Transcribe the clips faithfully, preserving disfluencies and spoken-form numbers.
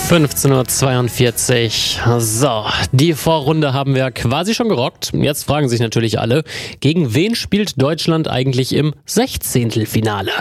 fünfzehn Uhr zweiundvierzig. So, die Vorrunde haben wir quasi schon gerockt. Jetzt fragen sich natürlich alle, gegen wen spielt Deutschland eigentlich im Sechzehntelfinale?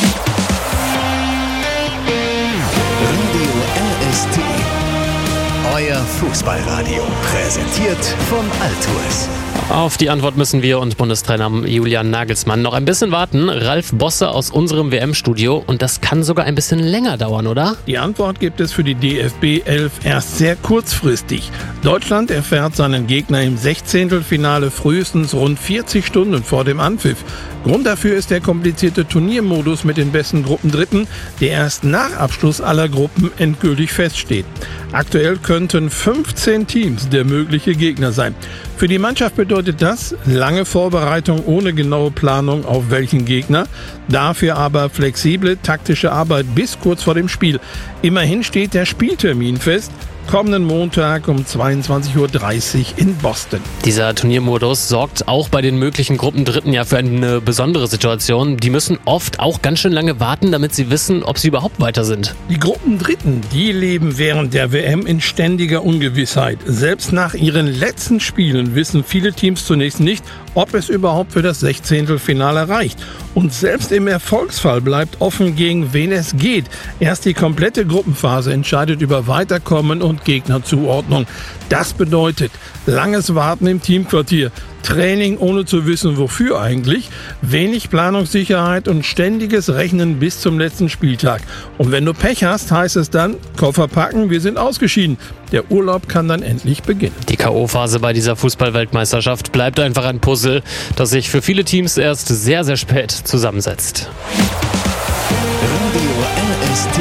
Radio R S T. Euer Fußballradio. Präsentiert von Altours. Auf die Antwort müssen wir und Bundestrainer Julian Nagelsmann noch ein bisschen warten. Ralf Bosse aus unserem W M-Studio. Und das kann sogar ein bisschen länger dauern, oder? Die Antwort gibt es für die D F B elf erst sehr kurzfristig. Deutschland erfährt seinen Gegner im Sechzehntelfinale frühestens rund vierzig Stunden vor dem Anpfiff. Grund dafür ist der komplizierte Turniermodus mit den besten Gruppendritten, der erst nach Abschluss aller Gruppen endgültig feststeht. Aktuell könnten fünfzehn Teams der mögliche Gegner sein. Für die Mannschaft bedeutet das lange Vorbereitung ohne genaue Planung auf welchen Gegner, dafür aber flexible taktische Arbeit bis kurz vor dem Spiel. Immerhin steht der Spieltermin fest. Kommenden Montag um zweiundzwanzig Uhr dreißig in Boston. Dieser Turniermodus sorgt auch bei den möglichen Gruppendritten ja für eine besondere Situation. Die müssen oft auch ganz schön lange warten, damit sie wissen, ob sie überhaupt weiter sind. Die Gruppendritten, die leben während der W M in ständiger Ungewissheit. Selbst nach ihren letzten Spielen wissen viele Teams zunächst nicht, ob es überhaupt für das Sechzehntelfinale reicht. Und selbst im Erfolgsfall bleibt offen, gegen wen es geht. Erst die komplette Gruppenphase entscheidet über Weiterkommen und Gegnerzuordnung. Das bedeutet langes Warten im Teamquartier, Training ohne zu wissen wofür eigentlich, wenig Planungssicherheit und ständiges Rechnen bis zum letzten Spieltag. Und wenn du Pech hast, heißt es dann, Koffer packen, wir sind ausgeschieden. Der Urlaub kann dann endlich beginnen. Die K O-Phase bei dieser Fußball-Weltmeisterschaft bleibt einfach ein Puzzle, das sich für viele Teams erst sehr, sehr spät zusammensetzt. Radio R S T.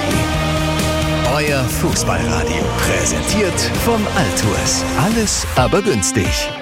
Euer Fußballradio. Präsentiert von Altours. Alles aber günstig.